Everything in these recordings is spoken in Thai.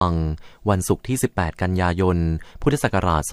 วันศุกร์ที่18กันยายนพุทธศักราช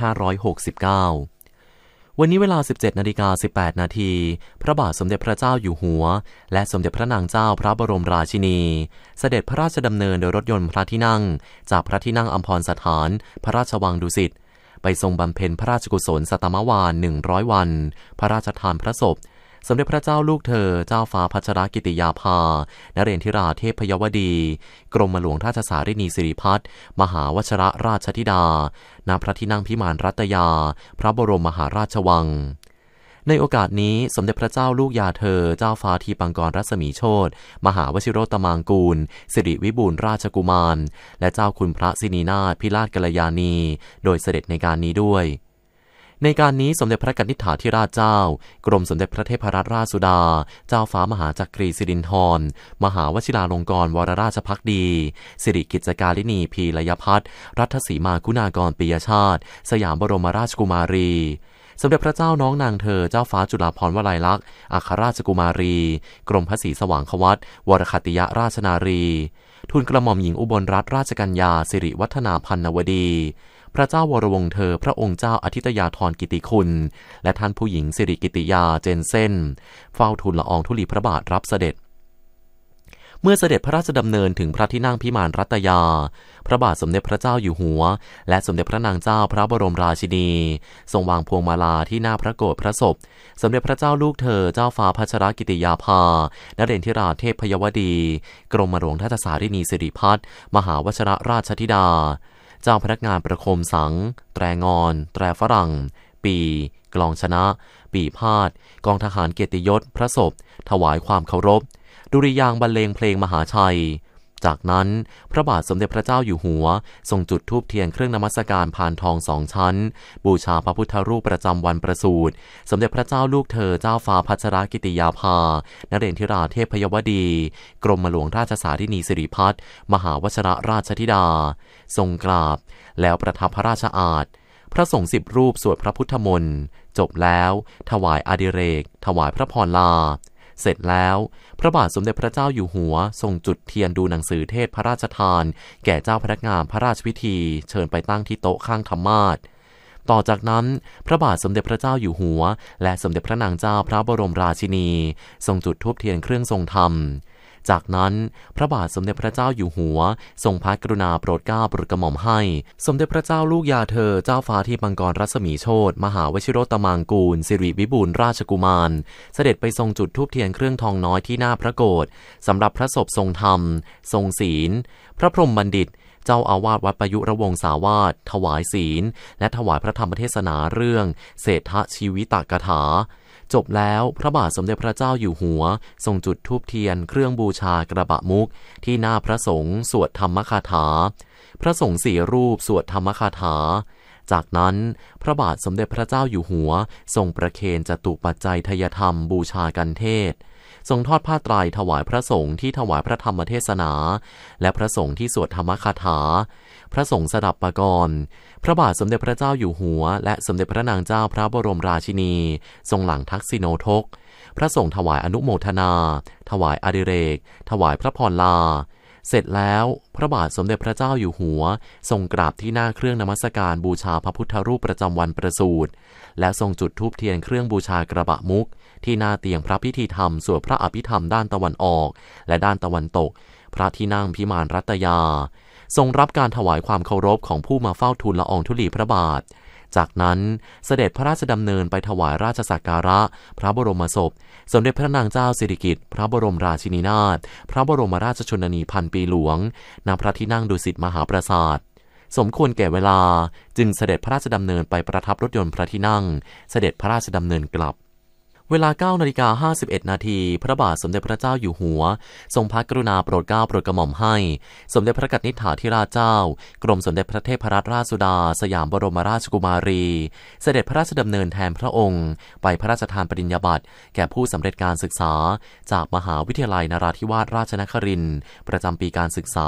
2569วันนี้เวลา 17:18 นาทีพระบาทสมเด็จพระเจ้าอยู่หัวและสมเด็จพระนางเจ้าพระบรมราชินีเสด็จพระราชดำเนินโดยรถยนต์พระที่นั่งจากพระที่นั่งอัมพรสถานพระราชวังดุสิตไปทรงบำเพ็ญพระราชกุศลสัตมวาล100 วันพระราชทานพระศพสมเด็จพระเจ้าลูกเธอเจ้าฟ้าพัชรกิติยาภานเรนทิราเทพยวดีกรมหลวงราชสารินีสิริพัฒน์มหาวชรราชธิดาณพระที่นั่งพิมานรัตยาพระบรมมหาราชวังในโอกาสนี้สมเด็จพระเจ้าลูกยาเธอเจ้าฟ้าทีปังกรรัศมีโชติมหาวชิโรตมางกูลสิริวิบูลย์ราชกุมารและเจ้าคุณพระสินีนาถพิราชกัลยาณีโดยเสด็จในการนี้ด้วยในการนี้สมเด็จพระกนิษฐาธิราชเจ้ากรมสมเด็จพระเทพรัตนราชสุดาเจ้าฟ้ามหาจักรีสิรินธรมหาวชิราลงกรณ์วรราชภักดีสิริกิจการินีพีรยพัฒน์รัตสีมาคุณากรปิยชาติสยามบรมราชกุมารีสมเด็จพระเจ้าน้องนางเธอเจ้าฟ้าจุฬาภรณ์วลัยลักษณ์อัครราชกุมารีกรมพระศรีสว่างควัตรวรคติยราชนารีทูลกระหม่อมหญิงอุบลรัตนราชกัญญาสิริวัฒนาพันนวดีพระเจ้าวรวงศ์เธอพระองค์เจ้าอธิตยาธรกิติคุณและท่านผู้หญิงสิริกิติยาเจนเซ่นเฝ้าทูลละอองธุลีพระบาทรับเสด็จเมื่อเสด็จพระราชดำเนินถึงพระที่นั่งพิมานรัตยาพระบาทสมเด็จพระเจ้าอยู่หัวและสมเด็จพระนางเจ้าพระบรมราชินีทรงวางพวงมาลาที่หน้าพระโกฐพระศพสมเด็จพระเจ้าลูกเธอเจ้าฟ้าพัชรกิติยาภานเรนทิราเทพยวดีกรมหลวงราชสารินีสิริพัฒน์มหาวชรราชธิดาเจ้าพนักงานประโคมสังแตรงอนแตรฝรั่งปีกลองชนะปีพาดกองทหารเกียรติยศพระศพถวายความเคารพดุริยางค์บรรเลงเพลงมหาชัยจากนั้นพระบาทสมเด็จพระเจ้าอยู่หัวทรงจุดธูปเทียนเครื่องนมัสการพานทอง2 ชั้นบูชาพระพุทธรูปประจำวันประสูติสมเด็จพระเจ้าลูกเธอเจ้าฟ้าพัชรกิติยาภานเรนทิราเทพยวดีกรมหลวงราชสารินีสิริพัฒน์มหาวชรราชธิดาทรงกราบแล้วประทับพระราชอาสน์พระสงฆ์10 รูปสวดพระพุทธมนต์จบแล้วถวายอดิเรกถวายพระพรลาเสร็จแล้วพระบาทสมเด็จพระเจ้าอยู่หัวทรงจุดเทียนดูหนังสือเทศพระราชทานแก่เจ้าพนักงานพระราชพิธีเชิญไปตั้งที่โต๊ะข้างธรรมาสน์ต่อจากนั้นพระบาทสมเด็จพระเจ้าอยู่หัวและสมเด็จพระนางเจ้าพระบรมราชินีทรงจุดธูปเทียนเครื่องทรงธรรมจากนั้นพระบาทสมเด็จพระเจ้าอยู่หัวทรงพระกรุณาโปรดเกล้าโปรดกระหม่อมให้สมเด็จพระเจ้าลูกยาเธอเจ้าฟ้าทีปังกรรัศมีโชติมหาวชิโรตมางกูลสิริวิบูลย์ราชกุมารเสด็จไปทรงจุดธูปเทียนเครื่องทองน้อยที่หน้าพระโกฐสำหรับพระศพทรงธรรมทรงศีลพระพรหมบัณฑิตเจ้าอาวาสวัดประยุรวงศาวาสถวายศีลและถวายพระธรรมเทศนาเรื่องเศรษฐชีวิตกถาจบแล้วพระบาทสมเด็จพระเจ้าอยู่หัวทรงจุดธูปเทียนเครื่องบูชากระบะมุกที่หน้าพระสงฆ์สวดธรรมคาถาพระสงฆ์4 รูปสวดธรรมคาถาจากนั้นพระบาทสมเด็จพระเจ้าอยู่หัวทรงประเคนจตุปัจจัยทยธรรมบูชากันเทศทรงทอดผ้าไตรถวายพระสงฆ์ที่ถวายพระธรรมเทศนาและพระสงฆ์ที่สวดธรรมคาถาพระสงฆ์สดับปกรณ์พระบาทสมเด็จพระเจ้าอยู่หัวและสมเด็จพระนางเจ้าพระบรมราชินีทรงหลังทักษิโนทกพระสงฆ์ถวายอนุโมทนาถวายอดิเรกถวายพระพรลาเสร็จแล้วพระบาทสมเด็จพระเจ้าอยู่หัวทรงกราบที่หน้าเครื่องนมัสการบูชาพระพุทธรูปประจำวันประสูติและทรงจุดธูปเทียนเครื่องบูชากระบะมุกที่หน้าเตียงพระพิธีธรรมสวดพระอภิธรรมด้านตะวันออกและด้านตะวันตกพระที่นั่งพิมานรัตยาทรงรับการถวายความเคารพของผู้มาเฝ้าทูลละอองธุลีพระบาทจากนั้นเสด็จพระราชดำเนินไปถวายราชสักการะพระบรมศพสมเด็จพระนางเจ้าสิริกิติ์พระบรมราชินีนาถพระบรมราชชนนีพันปีหลวงณพระที่นั่งดุสิตมหาปราสาทสมควรแก่เวลาจึงเสด็จพระราชดำเนินไปประทับรถยนต์พระที่นั่งเสด็จพระราชดำเนินกลับเวลา 9:51 นาทีพระบาทสมเด็จพระเจ้าอยู่หัวทรงพระกรุณาโปรดเกล้าโปรดกระหม่อมให้สมเด็จพระกนิษฐาธิราชเจ้ากรมสมเด็จพระเทพรัตนราชสุดาสยามบรมราชกุมารีเสด็จพระราชดำเนินแทนพระองค์ไปพระราชทานปริญญาบัตรแก่ผู้สำเร็จการศึกษาจากมหาวิทยาลัยนราธิวาสราชนครินทร์ประจำปีการศึกษา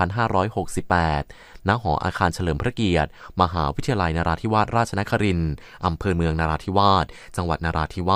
2568 ณ หออาคารเฉลิมพระเกียรติมหาวิทยาลัยนราธิวาสราชนครินทร์อำเภอเมืองนราธิวาสจังหวัดนราธิวาส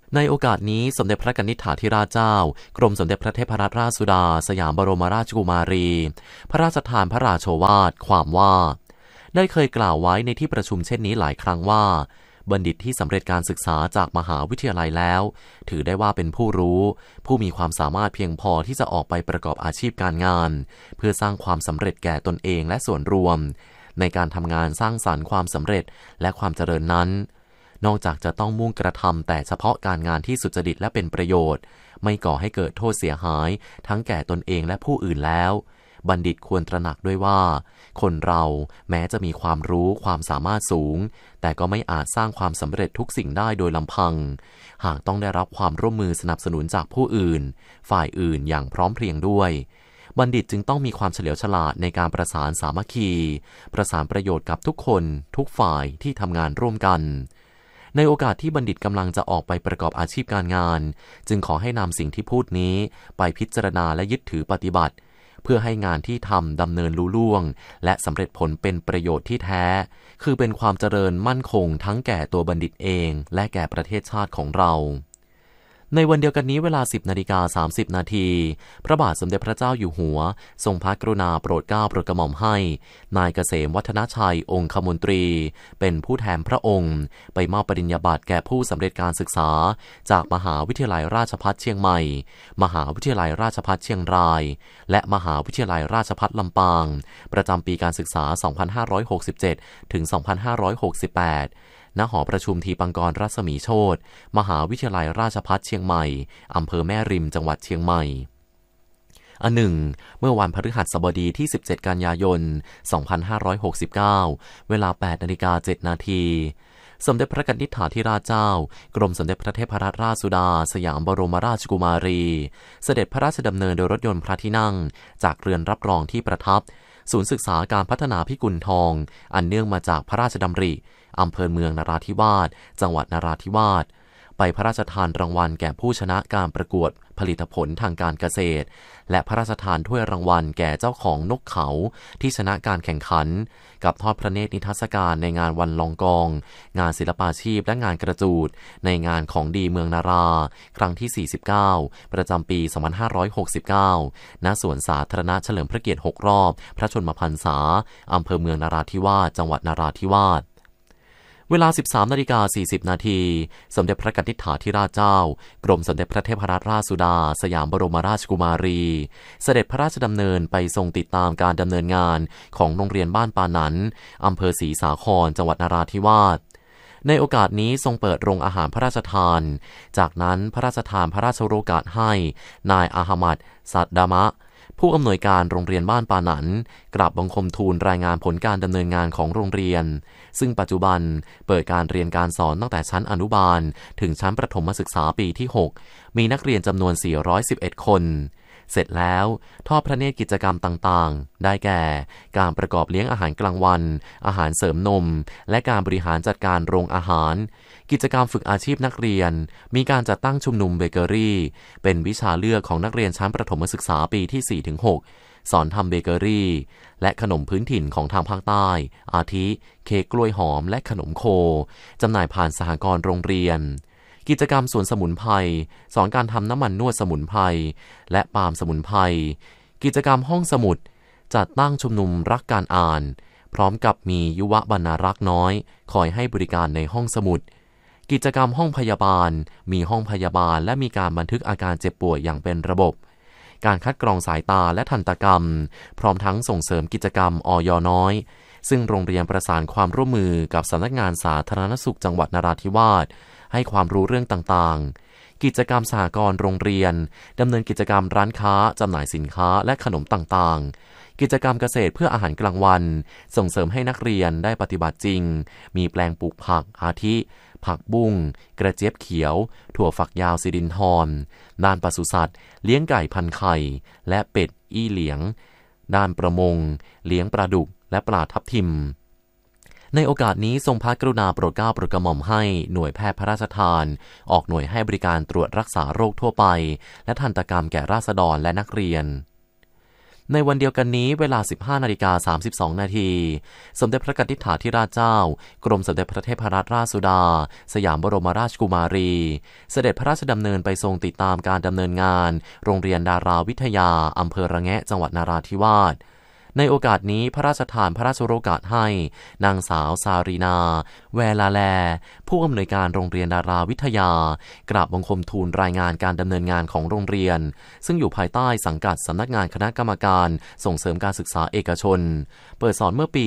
ในโอกาสนี้สมเด็จพระนิธิถาธิราชเจ้ากรมสมเด็จพระเทพรัตนราชสุดาสยามบรมราชกุมารีพระราชทานพระราโชวาทความว่าได้เคยกล่าวไว้ในที่ประชุมเช่นนี้หลายครั้งว่าบัณฑิตที่สำเร็จการศึกษาจากมหาวิทยาลัยแล้วถือได้ว่าเป็นผู้รู้ผู้มีความสามารถเพียงพอที่จะออกไปประกอบอาชีพการงานเพื่อสร้างความสำเร็จแก่ตนเองและส่วนรวมในการทำงานสร้างสรรค์ความสำเร็จและความเจริญนั้นนอกจากจะต้องมุ่งกระทำแต่เฉพาะการงานที่สุจริตและเป็นประโยชน์ไม่ก่อให้เกิดโทษเสียหายทั้งแก่ตนเองและผู้อื่นแล้วบัณฑิตควรตระหนักด้วยว่าคนเราแม้จะมีความรู้ความสามารถสูงแต่ก็ไม่อาจสร้างความสำเร็จทุกสิ่งได้โดยลำพังหากต้องได้รับความร่วมมือสนับสนุนจากผู้อื่นฝ่ายอื่นอย่างพร้อมเพรียงด้วยบัณฑิตจึงต้องมีความเฉลียวฉลาดในการประสานสามัคคีประสานประโยชน์กับทุกคนทุกฝ่ายที่ทำงานร่วมกันในโอกาสที่บัณฑิตกำลังจะออกไปประกอบอาชีพการงานจึงขอให้นำสิ่งที่พูดนี้ไปพิจารณาและยึดถือปฏิบัติเพื่อให้งานที่ทำดำเนินลุล่วงและสำเร็จผลเป็นประโยชน์ที่แท้คือเป็นความเจริญมั่นคงทั้งแก่ตัวบัณฑิตเองและแก่ประเทศชาติของเราในวันเดียวกันนี้เวลา 10:30 น.พระบาทสมเด็จพระเจ้าอยู่หัวทรงพระกรุณาโปรดเกล้าโปรดกระหม่อมให้นายเกษมวัฒนชัยองคมนตรีเป็นผู้แทนพระองค์ไปมอบปริญญาบัตรแก่ผู้สำเร็จการศึกษาจากมหาวิทยาลัยราชภัฏเชียงใหม่มหาวิทยาลัยราชภัฏเชียงรายและมหาวิทยาลัยราชภัฏลำปางประจำปีการศึกษา 2567 ถึง 2568ณ หอประชุมทีปังกรรัศมีโชติมหาวิทยาลัยราชภัฏเชียงใหม่อำเภอแม่ริมจังหวัดเชียงใหม่อันหนึ่งเมื่อวันพฤหัสบดีที่ 17 กันยายน 2569 เวลา 8:07 น.สมเด็จพระนิธิถาธิราชเจ้ากรมสมเด็จพระเทพรัตนราชสุดาสยามบรมราชกุมารีเสด็จพระราชดำเนินโดยรถยนต์พระที่นั่งจากเรือนรับรองที่ประทับศูนย์ศึกษาการพัฒนาพิกุลทองอันเนื่องมาจากพระราชดำริอำเภอเมืองนราธิวาสจังหวัดนราธิวาสไปพระราชทานรางวัลแก่ผู้ชนะการประกวดผลิตผลทางการเกษตรและพระราชทานถ้วยรางวัลแก่เจ้าของนกเขาที่ชนะการแข่งขันกับทอดพระเนตรนิทรรศการในงานวันลองกองงานศิลปาชีพและงานกระจูดในงานของดีเมืองนาราครั้งที่ 49 ประจำปี 2569 ณ สวนสาธารณะเฉลิมพระเกียรติ 6 รอบพระชนมพรรษาอำเภอเมืองนราธิวาสจังหวัดนราธิวาสเวลา 13:40 น.สมเด็จพระนิธิถาธิราชเจ้ากรมสมเด็จพระเทพรัตนราชสุดาสยามบรมราชกุมารีเสด็จพระราชดำเนินไปทรงติดตามการดำเนินงานของโรงเรียนบ้านปานันอำเภอศรีสาครจังหวัดนราธิวาสในโอกาสนี้ทรงเปิดโรงอาหารพระราชทานจากนั้นพระราชทานพระราชโอกาสให้นายอาหมัดสัดดามะผู้อำนวยการโรงเรียนบ้านปานันกราบบังคมทูลรายงานผลการดำเนินงานของโรงเรียนซึ่งปัจจุบันเปิดการเรียนการสอนตั้งแต่ชั้นอนุบาลถึงชั้นประถมศึกษาปีที่ 6 มีนักเรียนจำนวน 411 คนเสร็จแล้วทอดพระเนตรกิจกรรมต่างๆได้แก่การประกอบเลี้ยงอาหารกลางวันอาหารเสริมนมและการบริหารจัดการโรงอาหารกิจกรรมฝึกอาชีพนักเรียนมีการจัดตั้งชุมนุมเบเกอรี่เป็นวิชาเลือกของนักเรียนชั้นประถมศึกษาปีที่ 4-6 สอนทำเบเกอรี่และขนมพื้นถิ่นของทางภาคใต้อาทิเค้กกล้วยหอมและขนมโคจำหน่ายผ่านสหกรณ์โรงเรียนกิจกรรมสวนสมุนไพรสอนการทำน้ำมันนวดสมุนไพรและปาล์มสมุนไพรกิจกรรมห้องสมุดจัดตั้งชุมนุมรักการอ่านพร้อมกับมียุวบรรณารักษ์น้อยคอยให้บริการในห้องสมุดกิจกรรมห้องพยาบาลมีห้องพยาบาลและมีการบันทึกอาการเจ็บป่วยอย่างเป็นระบบการคัดกรองสายตาและทันตกรรมพร้อมทั้งส่งเสริมกิจกรรมอย.น้อยซึ่งโรงเรียนประสานความร่วมมือกับสำนักงานสาธารณสุขจังหวัดนราธิวาสให้ความรู้เรื่องต่างๆกิจกรรมสหกรณ์โรงเรียนดำเนินกิจกรรมร้านค้าจำหน่ายสินค้าและขนมต่างๆกิจกรรมเกษตรเพื่ออาหารกลางวันส่งเสริมให้นักเรียนได้ปฏิบัติจริงมีแปลงปลูกผักอาทิผักบุ้งกระเจี๊ยบเขียวถั่วฝักยาวสิรินธรด้านปศุสัตว์เลี้ยงไก่พันไข่และเป็ดอี้เหลียงด้านประมงเลี้ยงปลาดุกและปลาทับทิมในโอกาสนี้ทรงพระกรุณาโปรดเกล้าโปรดกระหม่อมให้หน่วยแพทย์พระราชทานออกหน่วยให้บริการตรวจรักษาโรคทั่วไปและทันตกรรมแก่ราษฎรและนักเรียนในวันเดียวกันนี้เวลา 15:32 นาทีสมเด็จพระกนิษฐาธิราชเจ้ากรมสมเด็จพระเทพรัตนราชสุดาสยามบรมราชกุมารีเสด็จพระราชดำเนินไปทรงติดตามการดำเนินงานโรงเรียนดาราวิทยาอำเภอระแงะจังหวัดนราธิวาสในโอกาสนี้พระราชทานพระราชโอกาสให้นางสาวสารีนาแวลาแลผู้อำนวยการโรงเรียนดาราวิทยากราบบังคมทูลรายงานการดำเนินงานของโรงเรียนซึ่งอยู่ภายใต้สังกัดสำนักงานคณะกรรมการส่งเสริมการศึกษาเอกชนเปิดสอนเมื่อปี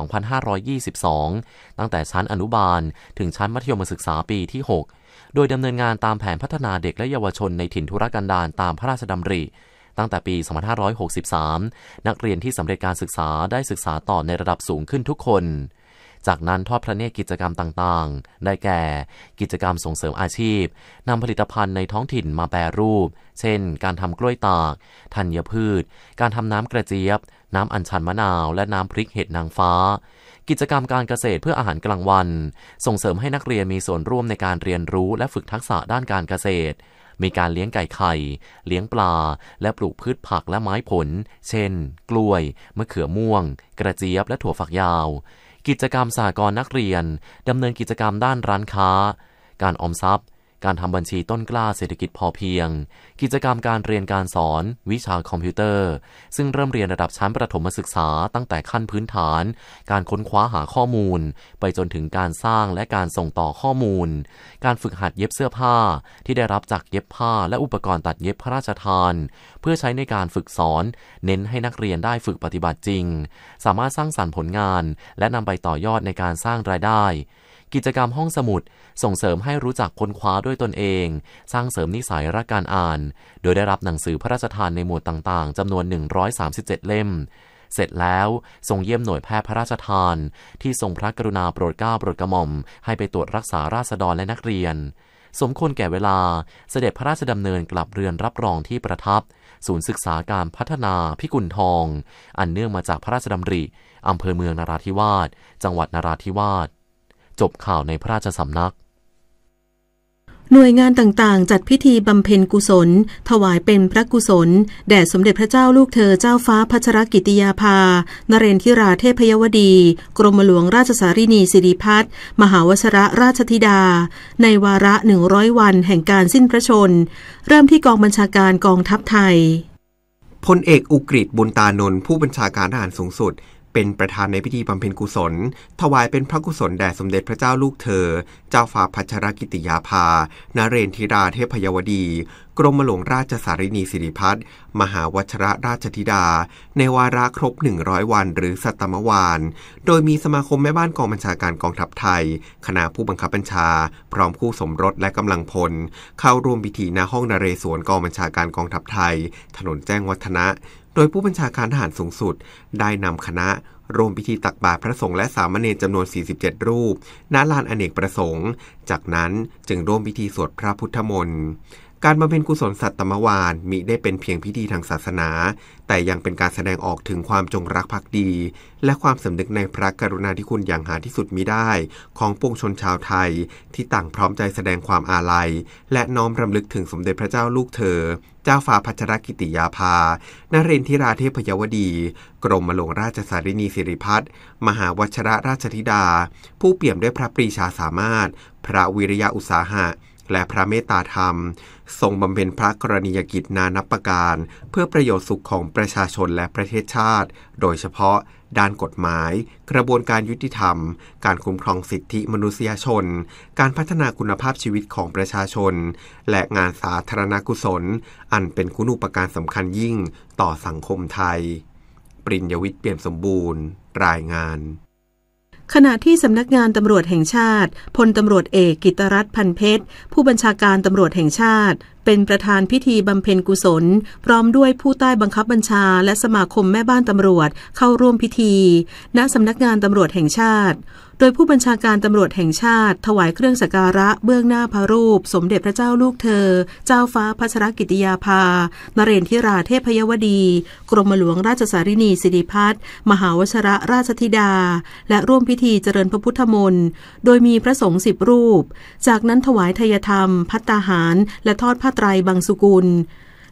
2522 ตั้งแต่ชั้นอนุบาลถึงชั้นมัธยมศึกษาปีที่ 6 โดยดำเนินงานตามแผนพัฒนาเด็กและเยาวชนในถิ่นทุรกันดารตามพระราชดำริตั้งแต่ปี 2563 นักเรียนที่สำเร็จการศึกษาได้ศึกษาต่อในระดับสูงขึ้นทุกคนจากนั้นทอดพระเนตรกิจกรรมต่างๆได้แก่กิจกรรมส่งเสริมอาชีพนำผลิตภัณฑ์ในท้องถิ่นมาแปรรูปเช่นการทำกล้วยตากธัญพืชการทำน้ำกระเจี๊ยบน้ำอัญชันมะนาวและน้ำพริกเห็ดนางฟ้ากิจกรรมการเกษตรเพื่ออาหารกลางวันส่งเสริมให้นักเรียนมีส่วนร่วมในการเรียนรู้และฝึกทักษะด้านการเกษตรมีการเลี้ยงไก่ไข่เลี้ยงปลาและปลูกพืชผักและไม้ผลเช่นกล้วยมะเขือม่วงกระเจี๊ยบและถั่วฝักยาวกิจกรรมสหกรณ์นักเรียนดำเนินกิจกรรมด้านร้านค้าการออมทรัพย์การทำบัญชีต้นกล้าเศรษฐกิจพอเพียงกิจกรรมการเรียนการสอนวิชาคอมพิวเตอร์ซึ่งเริ่มเรียนระดับชั้นประถมศึกษาตั้งแต่ขั้นพื้นฐานการค้นคว้าหาข้อมูลไปจนถึงการสร้างและการส่งต่อข้อมูลการฝึกหัดเย็บเสื้อผ้าที่ได้รับจากเย็บผ้าและอุปกรณ์ตัดเย็บพระราชทานเพื่อใช้ในการฝึกสอนเน้นให้นักเรียนได้ฝึกปฏิบัติจริงสามารถสร้างสรรค์ผลงานและนำไปต่อยอดในการสร้างรายได้กิจกรรมห้องสมุดส่งเสริมให้รู้จักค้นคว้าด้วยตนเองสร้างเสริมนิสัยรักการอ่านโดยได้รับหนังสือพระราชทานในหมวดต่างๆจำนวน137เล่มเสร็จแล้วทรงเยี่ยมหน่วยแพทย์พระราชทานที่ทรงพระกรุณาโปรดเกล้าโปรดกระหม่อมให้ไปตรวจรักษาราษฎรและนักเรียนสมควรแก่เวลาเสด็จพระราชดำเนินกลับเรือนรับรองที่ประทับศูนย์ศึกษาการพัฒนาพิกุลทองอันเนื่องมาจากพระราชดำริอำเภอเมืองนราธิวาสจังหวัดนราธิวาสจบข่าวในพระราชสำนักหน่วยงานต่างๆจัดพิธีบำเพ็ญกุศลถวายเป็นพระกุศลแด่สมเด็จพระเจ้าลูกเธอเจ้าฟ้าพัชรกิติยาภานเรนทิราเทพยวดีกรมหลวงราชสารินีสิริพัฒน์มหาวชรราชธิดาในวาระ100วันแห่งการสิ้นพระชนม์เริ่มที่กองบัญชาการกองทัพไทยพลเอกอุกฤษบุญตานนท์ผู้บัญชาการทหารสูงสุดเป็นประธานในพิธีบำเพ็ญกุศลถวายเป็นพระกุศลแด่สมเด็จพระเจ้าลูกเธอเจ้าฟ้าพัชรกิติยาภานเรนทิราเทพยวดีกรมหลวงราชสารินีสิริพัฒน์มหาวชรราชธิดาในวาระครบ100วันหรือสัตมวาลโดยมีสมาคมแม่บ้านกองบัญชาการกองทัพไทยคณะผู้บังคับบัญชาพร้อมคู่สมรสและกำลังพลเข้าร่วมพิธีณห้องนเรศวรกองบัญชาการกองทัพไทยถนนแจ้งวัฒนะโดยผู้บัญชาการทหารสูงสุดได้นำคณะร่วมพิธีตักบาตรพระสงฆ์และสามเณรจำนวน47รูปณลานอเนกประสงค์จากนั้นจึงร่วมพิธีสวดพระพุทธมนต์การบำเพ็ญกุศลสัตตมวาลมิได้เป็นเพียงพิธีทางศาสนาแต่ยังเป็นการแสดงออกถึงความจงรักภักดีและความสำนึกในพระกรุณาธิคุณอย่างหาที่สุดมิได้ของปวงชนชาวไทยที่ต่างพร้อมใจแสดงความอาลัยและน้อมรำลึกถึงสมเด็จพระเจ้าลูกเธอเจ้าฟ้าพัชรกิติยาภานเรนทิราเทพยวดีกรมหลวงราชสารินีสิริพัฒน์มหาวชรราชธิดาผู้เปี่ยมด้วยพระปรีชาสามารถพระวิริยะอุตสาหะและพระเมตตาธรรมทรงบำเพ็ญพระกรณียกิจนานับประการเพื่อประโยชน์สุขของประชาชนและประเทศชาติโดยเฉพาะด้านกฎหมายกระบวนการยุติธรรมการคุ้มครองสิทธิมนุษยชนการพัฒนาคุณภาพชีวิตของประชาชนและงานสาธารณกุศลอันเป็นคุณูปการสำคัญยิ่งต่อสังคมไทยปริญญวิทย์เปี่ยมสมบูรณ์รายงานขณะที่สำนักงานตำรวจแห่งชาติพลตำรวจเอกกิตติรัตน์พันเพชรผู้บัญชาการตำรวจแห่งชาติเป็นประธานพิธีบำเพ็ญกุศลพร้อมด้วยผู้ใต้บังคับบัญชาและสมาคมแม่บ้านตำรวจเข้าร่วมพิธีณสำนักงานตำรวจแห่งชาติโดยผู้บัญชาการตำรวจแห่งชาติถวายเครื่องสักการะเบื้องหน้าพระรูปสมเด็จพระเจ้าลูกเธอเจ้าฟ้าพัชรกิติยาภานเรนทิราเทพยวดีกรมหลวงราชสารินีสิริพัฒน์มหาวชรราชธิดาและร่วมพิธีเจริญพระพุทธมนต์โดยมีพระสงฆ์10รูปจากนั้นถวายทายธรรมภัตตาหารและทอดผ้าไตรบางสุกุล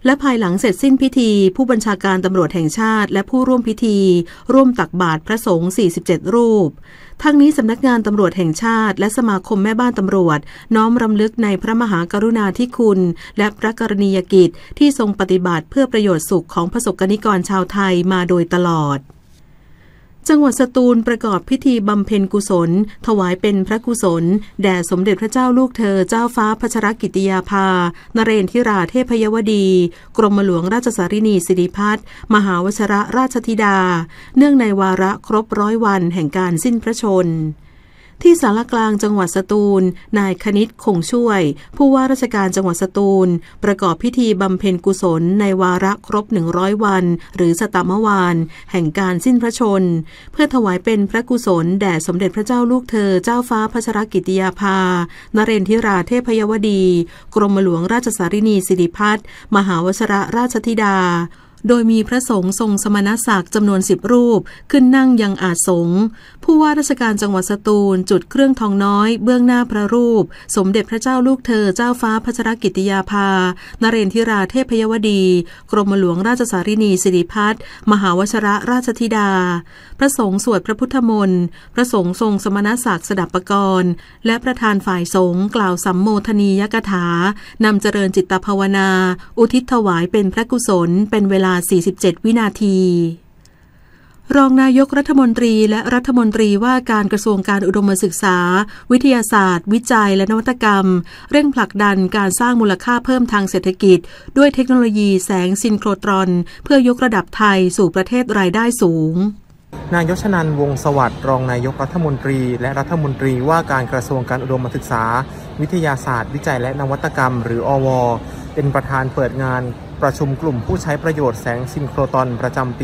และภายหลังเสร็จสิ้นพิธีผู้บัญชาการตำรวจแห่งชาติและผู้ร่วมพิธีร่วมตักบาตรพระสงฆ์47รูปทั้งนี้สำนักงานตำรวจแห่งชาติและสมาคมแม่บ้านตำรวจน้อมรำลึกในพระมหากรุณาธิคุณและพระกรณียกิจที่ทรงปฏิบัติเพื่อประโยชน์สุขของประสบกนิกรชาวไทยมาโดยตลอดจังหวัดสตูลประกอบพิธีบำเพ็ญกุศลถวายเป็นพระกุศลแด่สมเด็จพระเจ้าลูกเธอเจ้าฟ้าพัชรกิติยาภานเรนทิราเทพยวดีกรมหลวงราชสารินีสิริพัฒน์มหาวชรราชธิดาเนื่องในวาระครบ100 วันแห่งการสิ้นพระชนที่ศาลากลางจังหวัดสตูลนายคณิตคงช่วยผู้ว่าราชการจังหวัดสตูลประกอบพิธีบำเพ็ญกุศลในวาระครบ100 วันหรือสตมวานแห่งการสิ้นพระชนเพื่อถวายเป็นพระกุศลแด่สมเด็จพระเจ้าลูกเธอเจ้าฟ้าพัชรกิติยาภานเรนทิราเทพยวดีกรมหลวงราชสารินีสิริพัฒน์มหาวชรราชธิดาโดยมีพระสงฆ์ทรงสมณศักดิ์จำนวน10 รูปขึ้นนั่งยังอาสงฆ์ผู้ว่าราชการจังหวัดสตูลจุดเครื่องทองน้อยเบื้องหน้าพระรูปสมเด็จพระเจ้าลูกเธอเจ้าฟ้าพัชรกิติยาภานเรนทิราเทพยวดีกรมหลวงราชสารินีสิริพัฒน์มหาวชรราชธิดาพระสงฆ์สวดพระพุทธมนต์พระสงฆ์ทรงสมณศักดิ์สดับปกรณ์และประธานฝ่ายสงฆ์กล่าวสัมโมทนียกถานำเจริญจิตภาวนาอุทิศถวายเป็นพระกุศลเป็นเวลา47 วินาทีรองนายกรัฐมนตรีและรัฐมนตรีว่าการกระทรวงการอุดมศึกษาวิทยาศาสตร์วิจัยและนวัตกรรมเร่งผลักดันการสร้างมูลค่าเพิ่มทางเศรษฐกิจด้วยเทคโนโลยีแสงซินโครตรอนเพื่อยกระดับไทยสู่ประเทศรายได้สูงนายชนันท์ วงศ์สวัสดิ์รองนายกรัฐมนตรีและรัฐมนตรีว่าการกระทรวงการอุดมศึกษาวิทยาศาสตร์วิจัยและนวัตกรรมหรืออว.เป็นประธานเปิดงานประชุมกลุ่มผู้ใช้ประโยชน์แสงซินโครตรอนประจำปี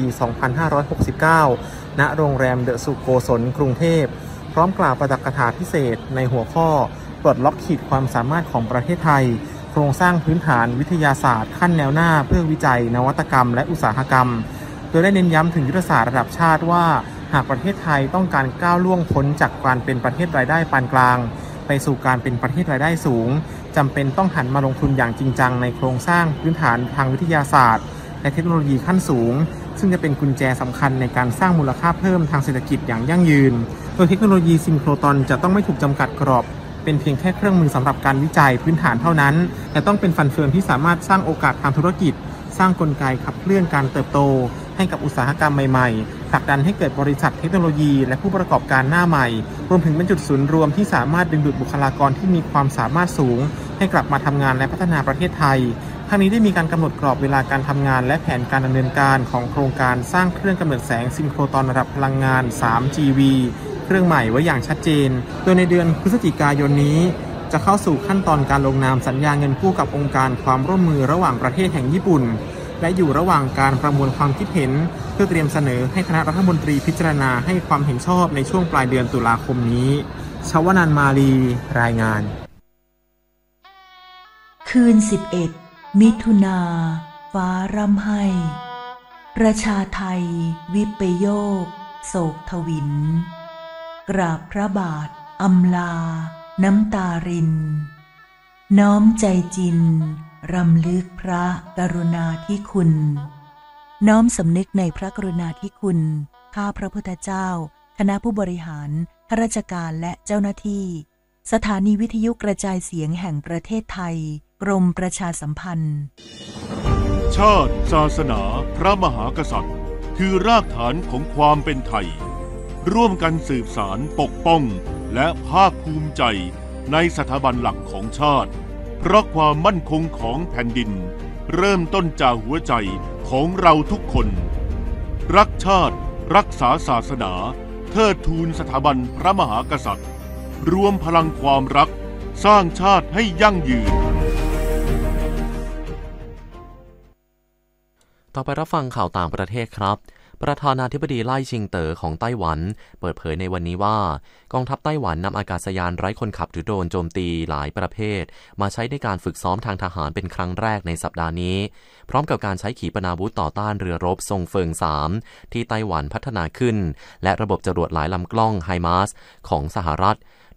2569 ณ โรงแรมเดอะสุโกศลกรุงเทพพร้อมกล่าวปาฐกถาพิเศษในหัวข้อปลดล็อกขีดความสามารถของประเทศไทยโครงสร้างพื้นฐานวิทยาศาสตร์ขั้นแนวหน้าเพื่อวิจัยนวัตกรรมและอุตสาหกรรมโดยได้เน้นย้ำถึงยุทธศาสตร์ระดับชาติว่าหากประเทศไทยต้องการก้าวล่วงพ้นจากการเป็นประเทศรายได้ปานกลางไปสู่การเป็นประเทศรายได้สูงจำเป็นต้องหันมาลงทุนอย่างจริงจังในโครงสร้างพื้นฐานทางวิทยาศาสตร์และเทคโนโลยีขั้นสูงซึ่งจะเป็นกุญแจสำคัญในการสร้างมูลค่าเพิ่มทางเศรษฐกิจอย่างยั่งยืนโดยเทคโนโลยีซินโครตรอนจะต้องไม่ถูกจำกัดกรอบเป็นเพียงแค่เครื่องมือสำหรับการวิจัยพื้นฐานเท่านั้นแต่ต้องเป็นฟันเฟืองที่สามารถสร้างโอกาสทางธุรกิจสร้างกลไกขับเคลื่อนการเติบโตให้กับอุตสาหกรรมใหม่ๆผลักดันให้เกิดบริษัทเทคโนโลยีและผู้ประกอบการหน้าใหม่รวมถึงเป็นจุดศูนย์รวมที่สามารถดึงดูดบุคลากรที่มีความสามารถสูงให้กลับมาทำงานและพัฒนาประเทศไทยทั้งนี้ได้มีการกำหนดกรอบเวลาการทำงานและแผนการดำเนินการของโครงการสร้างเครื่องกำเนิดแสงซินโครตรอนระดับพลังงาน 3GV เครื่องใหม่ไว้อย่างชัดเจนโดยในเดือนพฤศจิกายนนี้จะเข้าสู่ขั้นตอนการลงนามสัญญาเงินกู้กับองค์การความร่วมมือระหว่างประเทศแห่งญี่ปุ่นและอยู่ระหว่างการประมวลความคิดเห็นเพื่อเตรียมเสนอให้คณะรัฐมนตรีพิจารณาให้ความเห็นชอบในช่วงปลายเดือนตุลาคมนี้ชวนันท์ มาลีรายงานคืน11 มิถุนาฟ้าร่ำไห้ประชาไทยวิปโยคโศกทวินกราบพระบาทอำลาน้ำตารินน้อมใจจินรำลึกพระกรุณาธิคุณน้อมสำนึกในพระกรุณาธิคุณข้าพระพุทธเจ้าคณะผู้บริหารข้าราชการและเจ้าหน้าที่สถานีวิทยุกระจายเสียงแห่งประเทศไทยกรมประชาสัมพันธ์ชาติศาสนาพระมหากษัตริย์คือรากฐานของความเป็นไทยร่วมกันสืบสานปกป้องและภาคภูมิใจในสถาบันหลักของชาติเพราะความมั่นคงของแผ่นดินเริ่มต้นจากหัวใจของเราทุกคนรักชาติรักษาศาสนาเทิดทูนสถาบันพระมหากษัตริย์รวมพลังความรักสร้างชาติให้ยั่งยืนต่อไปรับฟังข่าวต่างประเทศครับประธานาธิบดีไล่ชิงเต๋อของไต้หวันเปิดเผยในวันนี้ว่ากองทัพไต้หวันนำอากาศยานไร้คนขับหรือโดรนโจมตีหลายประเภทมาใช้ในการฝึกซ้อมทางทหารเป็นครั้งแรกในสัปดาห์นี้พร้อมกับการใช้ขีปนาวุธต่อต้านเรือรบทรงเฟิง3ที่ไต้หวันพัฒนาขึ้นและระบบจรวดหลายลำกล้องไฮมาร์สของสหรัฐ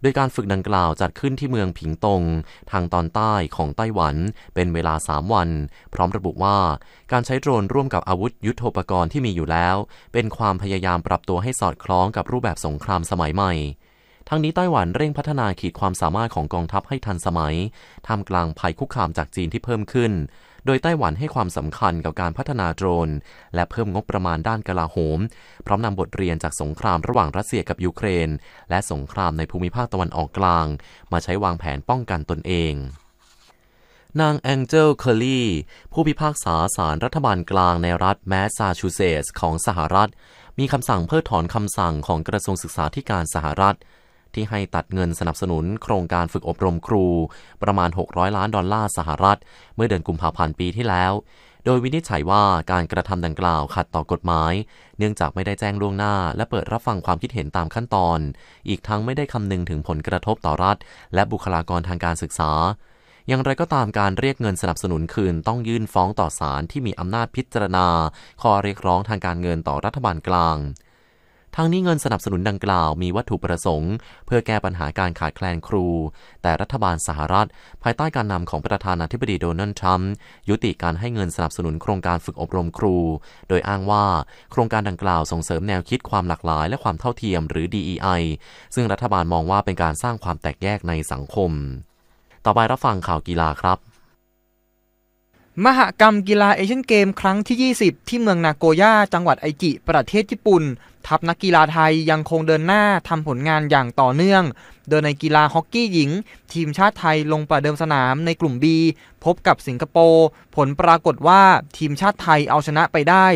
โดยการฝึกดังกล่าวจัดขึ้นที่เมืองผิงตงทางตอนใต้ของไต้หวันเป็นเวลา3 วันพร้อมระบุว่าการใช้โดรนร่วมกับอาวุธยุทโธปกรณ์ที่มีอยู่แล้วเป็นความพยายามปรับตัวให้สอดคล้องกับรูปแบบสงครามสมัยใหม่ทั้งนี้ไต้หวันเร่งพัฒนาขีดความสามารถของกองทัพให้ทันสมัยท่ามกลางภัยคุกคามจากจีนที่เพิ่มขึ้นโดยไต้หวันให้ความสำคัญกับการพัฒนาโดรนและเพิ่มงบประมาณด้านกลาโหมพร้อมนำบทเรียนจากสงครามระหว่างรัสเซียกับยูเครนและสงครามในภูมิภาคตะวันออกกลางมาใช้วางแผนป้องกันตนเองนางแองเจลเคอร์ลีผู้พิพากษาศาลรัฐบาลกลางในรัฐแมสซาชูเซตส์ของสหรัฐมีคำสั่งเพิกถอนคำสั่งของกระทรวงศึกษาธิการสหรัฐที่ให้ตัดเงินสนับสนุนโครงการฝึกอบรมครูประมาณ$600 ล้านสหรัฐเมื่อเดือนกุมภาพันธ์ปีที่แล้วโดยวินิจฉัยว่าการกระทำดังกล่าวขัดต่อกฎหมายเนื่องจากไม่ได้แจ้งล่วงหน้าและเปิดรับฟังความคิดเห็นตามขั้นตอนอีกทั้งไม่ได้คำนึงถึงผลกระทบต่อรัฐและบุคลากรทางการศึกษาอย่างไรก็ตามการเรียกเงินสนับสนุนคืนต้องยื่นฟ้องต่อศาลที่มีอำนาจพิจารณาข้อเรียกร้องทางการเงินต่อรัฐบาลกลางทั้งนี้เงินสนับสนุนดังกล่าวมีวัตถุประสงค์เพื่อแก้ปัญหาการขาดแคลนครูแต่รัฐบาลสหรัฐภายใต้การนำของประธานาธิบดีโดนัลด์ทรัมป์ยุติการให้เงินสนับสนุนโครงการฝึกอบรมครูโดยอ้างว่าโครงการดังกล่าวส่งเสริมแนวคิดความหลากหลายและความเท่าเทียมหรือ DEI ซึ่งรัฐบาลมองว่าเป็นการสร้างความแตกแยกในสังคมต่อไปรับฟังข่าวกีฬาครับมหกรรมกีฬาเอเชียนเกมครั้งที่20ที่เมืองนาโกย่าจังหวัดไอจิประเทศญี่ปุ่นทัพนักกีฬาไทยยังคงเดินหน้าทำผลงานอย่างต่อเนื่องโดยในกีฬาฮอกกี้หญิงทีมชาติไทยลงประเดิมสนามในกลุ่ม B พบกับสิงคโปร์ผลปรากฏว่าทีมชาติไทยเอาชนะไปได้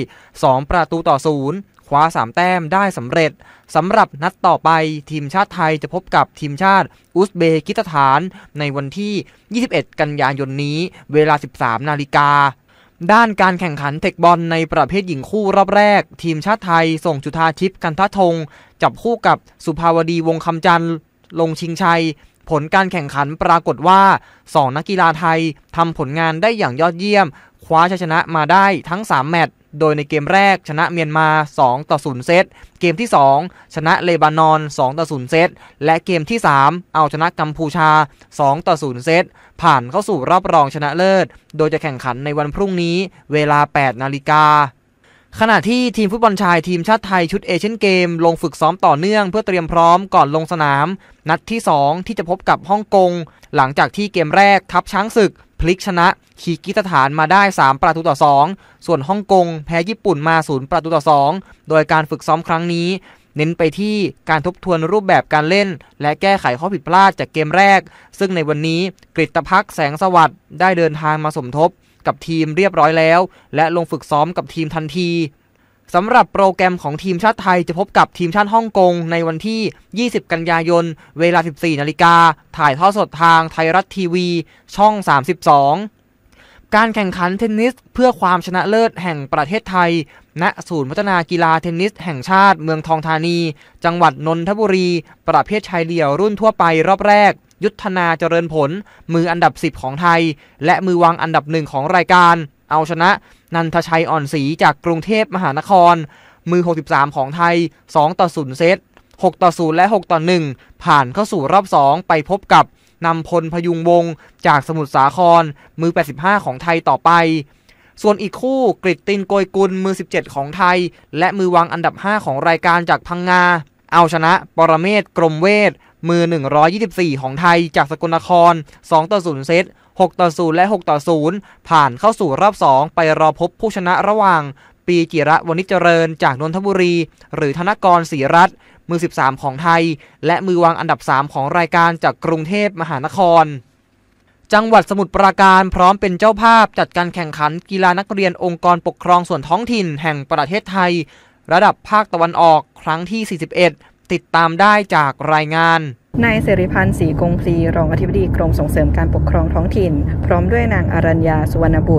2-0คว้า3 แต้มได้สำเร็จสำหรับนัดต่อไปทีมชาติไทยจะพบกับทีมชาติอุซเบกิสถานในวันที่21กันยายนนี้เวลา 13 นาฬิกาด้านการแข่งขันเทคบอลในประเภทหญิงคู่รอบแรกทีมชาติไทยส่งจุฑาทิพย์กันทธงจับคู่กับสุภาวดีวงคำจันทร์ลงชิงชัยผลการแข่งขันปรากฏว่า2นักกีฬาไทยทำผลงานได้อย่างยอดเยี่ยมคว้าชัยชนะมาได้ทั้ง3 แมตช์โดยในเกมแรกชนะเมียนมา2-0เซตเกมที่2ชนะเลบานอน2-0เซตและเกมที่3เอาชนะกัมพูชา2-0เซตผ่านเข้าสู่รอบรองชนะเลิศโดยจะแข่งขันในวันพรุ่งนี้เวลา 8 นาฬิกาขณะที่ทีมฟุตบอลชายทีมชาติไทยชุดเอเชียนเกมลงฝึกซ้อมต่อเนื่องเพื่อเตรียมพร้อมก่อนลงสนามนัดที่2ที่จะพบกับฮ่องกงหลังจากที่เกมแรกทัพช้างศึกพลิกชนะคีร์กิสถานมาได้3-2ส่วนฮ่องกงแพ้ญี่ปุ่นมา0-2โดยการฝึกซ้อมครั้งนี้เน้นไปที่การทบทวนรูปแบบการเล่นและแก้ไขข้อผิดพลาดจากเกมแรกซึ่งในวันนี้กฤตภักดิ์แสงสวัสดิ์ได้เดินทางมาสมทบกับทีมเรียบร้อยแล้วและลงฝึกซ้อมกับทีมทันทีสำหรับโปรแกรมของทีมชาติไทยจะพบกับทีมชาติฮ่องกงในวันที่20กันยายนเวลา 14 นาฬิกาถ่ายทอดสดทางไทยรัฐทีวีช่อง32การแข่งขันเทนนิสเพื่อความชนะเลิศแห่งประเทศไทยณศูนย์พัฒนากีฬาเทนนิสแห่งชาติเมืองทองธานีจังหวัดนนทบุรีประเภทชายเดี่ยวรุ่นทั่วไปรอบแรกยุทธนาเจริญผลมืออันดับ10ของไทยและมือวางอันดับ1ของรายการเอาชนะนันทชัยอ่อนศรีจากกรุงเทพมหานครมือ63ของไทย2-0เซต6-0และ6-1ผ่านเข้าสู่รอบ2ไปพบกับนำพลพยุงวงศ์จากสมุทรสาครมือ85ของไทยต่อไปส่วนอีกคู่กฤตตินโกยกุลมือ17ของไทยและมือวางอันดับ5ของรายการจากพังงาเอาชนะปรเมศกรมเวทมือ124ของไทยจากสกลนคร2-0เซต6-0และ6-0ผ่านเข้าสู่รอบ2ไปรอพบผู้ชนะระหว่างปีจิระวณิชเจริญจากนนทบุรีหรือธนกรศรีรัตน์มือ13ของไทยและมือวางอันดับ3ของรายการจากกรุงเทพมหานครจังหวัดสมุทรปราการพร้อมเป็นเจ้าภาพจัดการแข่งขันกีฬานักเรียนองค์กรปกครองส่วนท้องถิ่นแห่งประเทศไทยระดับภาคตะวันออกครั้งที่41ติดตามได้จากรายงานนายสิริพันธ์ศรีกงพลีรองอธิบดีกรมส่งเสริมการปกครองท้องถิ่นพร้อมด้วยนางอรัญญาสุวรรณบุตร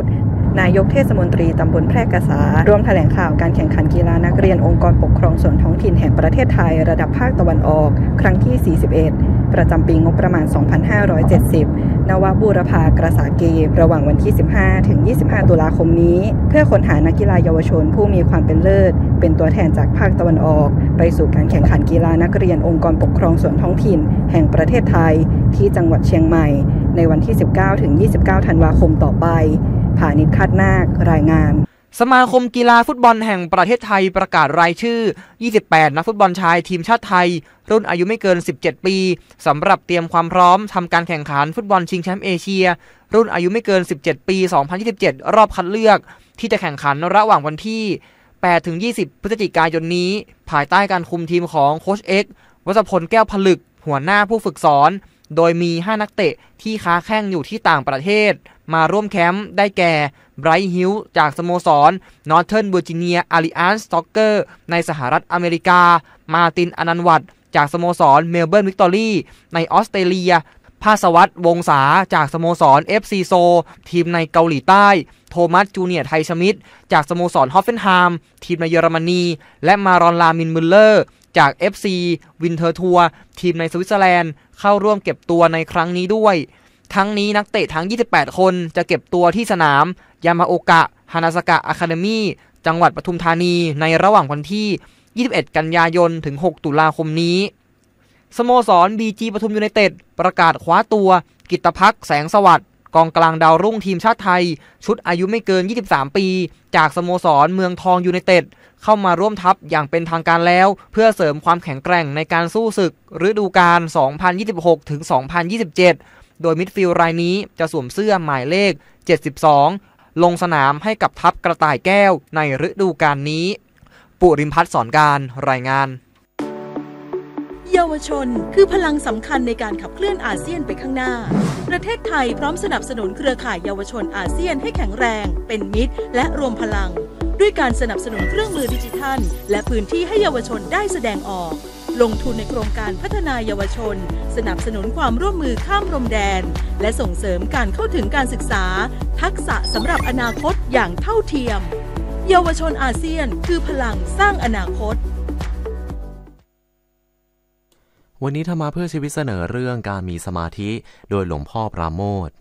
นายกเทศมนตรีตำบลแพร่กษาร่วมแถลงข่าวการแข่งขันกีฬานักเรียนองค์กรปกครองส่วนท้องถิ่นแห่งประเทศไทยระดับภาคตะวันออกครั้งที่ 41 ประจำปีงบประมาณ 2570 ณ วบูรพากระษาเกมระหว่างวันที่ 15 ถึง 25 ตุลาคมนี้ เพื่อค้นหานักกีฬาเยาวชนผู้มีความเป็นเลิศเป็นตัวแทนจากภาคตะวันออกไปสู่การแข่งขันกีฬานักเรียนองค์กรปกครองส่วนท้องถิ่นแห่งประเทศไทยที่จังหวัดเชียงใหม่ในวันที่ 19 ถึง 29 ธันวาคมต่อไปผานิช คาดนาครายงานสมาคมกีฬาฟุตบอลแห่งประเทศไทยประกาศรายชื่อ 28 นักฟุตบอลชายทีมชาติไทยรุ่นอายุไม่เกิน 17 ปีสำหรับเตรียมความพร้อมทำการแข่งขันฟุตบอลชิงแชมป์เอเชียรุ่นอายุไม่เกิน 17 ปี 2027 รอบคัดเลือกที่จะแข่งขันระหว่างวันที่ 8-20 พฤศจิกายนนี้ภายใต้การคุมทีมของโค้ชเอ็กซ์ วศพล แก้วผลึกหัวหน้าผู้ฝึกสอนโดยมี 5 นักเตะที่ค้าแข้งอยู่ที่ต่างประเทศมาร่วมแคมป์ได้แก่ไบรท์ฮิลจากสโมสร Northern Virginia Alliance Soccer ในสหรัฐอเมริกามาร์ติน อนันต์วัฒน์จากสโมสร Melbourne Victory ในออสเตรเลียภาสวัฒน์วงศาจากสโมสร FC โซทีมในเกาหลีใต้โทมัสจูเนียร์ไทชมิดจากสโมสรฮอฟเฟนไฮม์ทีมในเยอรมนีและมารอนลามินมุลเลอร์จาก FC วินเทอร์ทัวร์ทีมในสวิตเซอร์แลนด์เข้าร่วมเก็บตัวในครั้งนี้ด้วยทั้งนี้นักเตะทั้ง28คนจะเก็บตัวที่สนามยามาโอกะฮานาซากะอะคาเดมี่จังหวัดปทุมธานีในระหว่างวันที่21 กันยายนถึง 6 ตุลาคมนี้สโมสร BG ปทุมยูไนเต็ดประกาศคว้าตัวกิตภักดิ์แสงสวัสดิ์กองกลางดาวรุ่งทีมชาติไทยชุดอายุไม่เกิน23ปีจากสโมสรเมืองทองยูไนเต็ดเข้ามาร่วมทัพอย่างเป็นทางการแล้วเพื่อเสริมความแข็งแกร่งในการสู้ศึกฤดูกาล 2026 ถึง 2027 โดยมิดฟิลด์รายนี้จะสวมเสื้อหมายเลข 72 ลงสนามให้กับทัพกระต่ายแก้วในฤดูกาลนี้ปุริมพัฒน์สอนการรายงานเยาวชนคือพลังสำคัญในการขับเคลื่อนอาเซียนไปข้างหน้าประเทศไทยพร้อมสนับสนุนเครือข่ายเยาวชนอาเซียนให้แข็งแรงเป็นมิตรและรวมพลังด้วยการสนับสนุนเครื่องมือดิจิทัลและพื้นที่ให้เยาวชนได้แสดงออกลงทุนในโครงการพัฒนาเยาวชนสนับสนุนความร่วมมือข้ามพรมแดนและส่งเสริมการเข้าถึงการศึกษาทักษะสำหรับอนาคตอย่างเท่าเทียมเยาวชนอาเซียนคือพลังสร้างอนาคตวันนี้ธรรมะเพื่อชีวิตเสนอเรื่องการมีสมาธิโดยหลวงพ่อปราโมทย์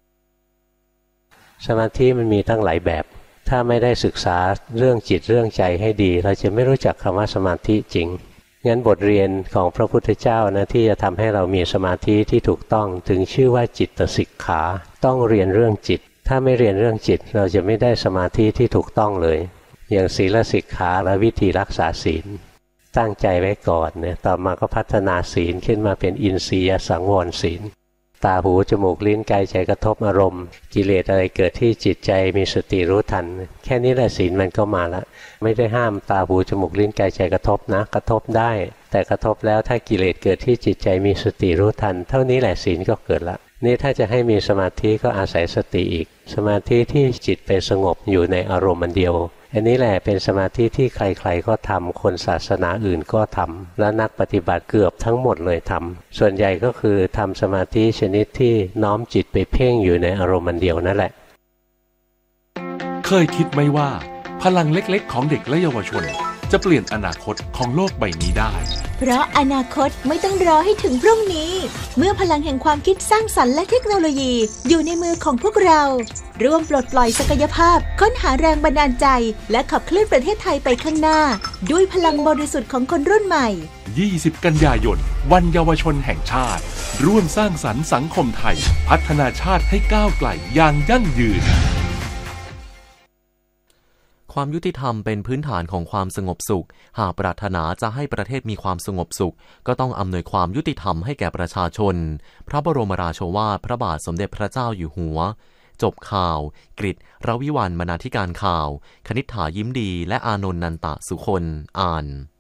สมาธิมันมีตั้งหลายแบบถ้าไม่ได้ศึกษาเรื่องจิตเรื่องใจให้ดีเราจะไม่รู้จักคำว่าสมาธิจริงงั้นบทเรียนของพระพุทธเจ้านะที่จะทำให้เรามีสมาธิที่ถูกต้องถึงชื่อว่าจิตสิกขาต้องเรียนเรื่องจิตถ้าไม่เรียนเรื่องจิตเราจะไม่ได้สมาธิที่ถูกต้องเลยอย่างศีลสิกขาและวิธีรักษาศีลตั้งใจไว้ก่อนเนี่ยต่อมาก็พัฒนาศีลขึ้นมาเป็นอินทรียสังวรศีลตาหูจมูกลิ้นกายใจกระทบอารมณ์กิเลสอะไรเกิดที่จิตใจมีสติรู้ทันแค่นี้แหละศีลมันก็มาละไม่ได้ห้ามตาหูจมูกลิ้นกายใจกระทบนะกระทบได้แต่กระทบแล้วถ้ากิเลสเกิดที่จิตใจมีสติรู้ทันเท่านี้แหละศีลก็เกิดละนี่ถ้าจะให้มีสมาธิก็อาศัยสติอีกสมาธิที่จิตเป็นสงบอยู่ในอารมณ์เดียวอันนี้แหละเป็นสมาธิที่ใครๆก็ทำคนศาสนาอื่นก็ทำและนักปฏิบัติเกือบทั้งหมดเลยทำส่วนใหญ่ก็คือทำสมาธิชนิดที่น้อมจิตไปเพ่งอยู่ในอารมณ์เดียวนั่นแหละเคยคิดไหมว่าพลังเล็กๆของเด็กและเยาวชนจะเปลี่ยนอนาคตของโลกใบนี้ได้เพราะอนาคตไม่ต้องรอให้ถึงพรุ่งนี้เมื่อพลังแห่งความคิดสร้างสรรค์และเทคโนโลยีอยู่ในมือของพวกเราร่วมปลดปล่อยศักยภาพค้นหาแรงบันดาลใจและขับเคลื่อนประเทศไทยไปข้างหน้าด้วยพลังบริสุทธิ์ของคนรุ่นใหม่ 20 กันยายนวันเยาวชนแห่งชาติร่วมสร้างสรรค์สังคมไทยพัฒนาชาติให้ก้าวไกลอย่างยั่งยืนความยุติธรรมเป็นพื้นฐานของความสงบสุขหากปรารถนาจะให้ประเทศมีความสงบสุขก็ต้องอำนวยความยุติธรรมให้แก่ประชาชนพระบรมราโชวาทพระบาทสมเด็จพระเจ้าอยู่หัวจบข่าวกฤษ รวิวรรณ บรรณาธิการข่าวคณิษฐายิ้มดีและอานนท์ นันตะสุคนอ่าน